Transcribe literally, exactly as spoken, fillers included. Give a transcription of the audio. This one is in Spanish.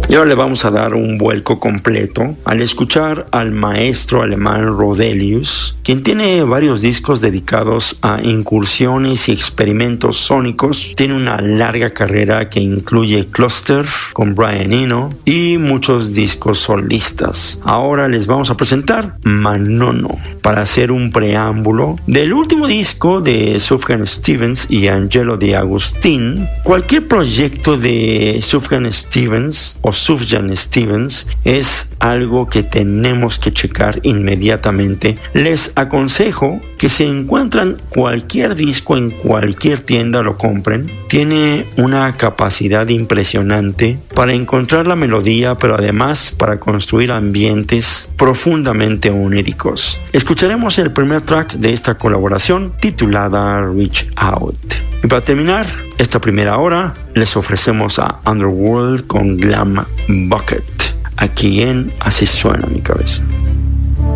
Y ahora le vamos a dar un vuelco completo al escuchar al maestro alemán Rodelius, quien tiene varios discos dedicados a incursiones y experimentos sónicos. Tiene una larga carrera que incluye Cluster con Brian Eno y muchos discos solistas. Ahora les vamos a presentar Manono para hacer un preámbulo del último disco de Sufjan Stevens y Angelo De Agustin. Cualquier proyecto de Sufjan Stevens o Sufjan Stevens es algo que tenemos que checar inmediatamente. Les aconsejo que si encuentran cualquier disco en cualquier tienda lo compren. Tiene una capacidad impresionante para encontrar la melodía, pero además para construir ambientes profundamente oníricos. Escucharemos el primer track de esta colaboración titulada Reach Out. Y para terminar esta primera hora, les ofrecemos a Underworld con Glam Bucket, aquí en Así Suena Mi Cabeza.